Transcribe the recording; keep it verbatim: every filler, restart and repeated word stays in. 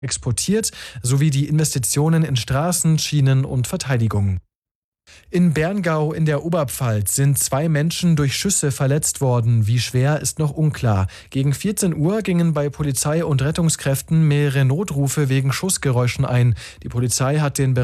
exportiert, sowie die Investitionen in Straßen, Schienen und Verteidigung. In Berngau in der Oberpfalz sind zwei Menschen durch Schüsse verletzt worden. Wie schwer, ist noch unklar. Gegen vierzehn Uhr gingen bei Polizei und Rettungskräften mehrere Notrufe wegen Schussgeräuschen ein. Die Polizei hat den